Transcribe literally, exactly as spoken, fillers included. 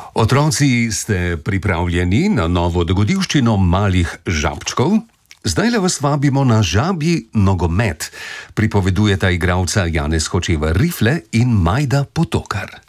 Otroci, ste pripravljeni na novo dogodivščino malih žabčkov? Zdaj le vas vabimo na žabji nogomet, pripovedujeta igralca Janez Hočevar Rifle in Majda Potokar.